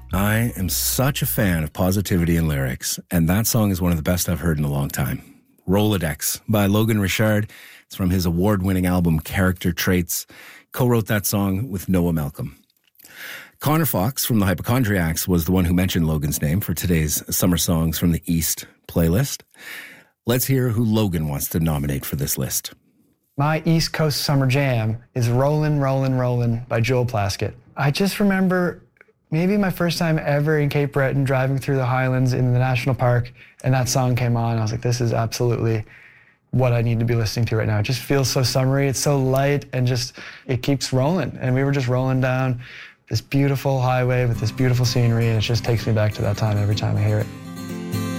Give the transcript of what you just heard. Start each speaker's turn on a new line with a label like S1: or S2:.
S1: I am such a fan of positivity and lyrics, and that song is one of the best I've heard in a long time. Rolodex by Logan Richard. It's from his award-winning album Character Traits. Co-wrote that song with Noah Malcolm. Connor Fox from the Hypochondriacs was the one who mentioned Logan's name for today's Summer Songs from the East playlist. Let's hear who Logan wants to nominate for this list.
S2: My East Coast Summer Jam is Rollin', Rollin', Rollin' by Joel Plaskett. I just remember maybe my first time ever in Cape Breton driving through the Highlands in the national park, and that song came on. I was like, this is absolutely what I need to be listening to right now. It just feels so summery, it's so light, and just, it keeps rolling. And we were just rolling down this beautiful highway with this beautiful scenery, and it just takes me back to that time every time I hear it.